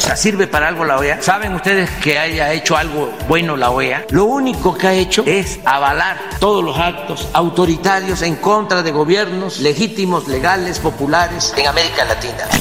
sea, ¿sirve para algo la OEA? ¿Saben ustedes que haya hecho algo bueno la OEA? Lo único que ha hecho es avalar todos los actos autoritarios en contra de gobiernos legítimos, legales, populares en América Latina.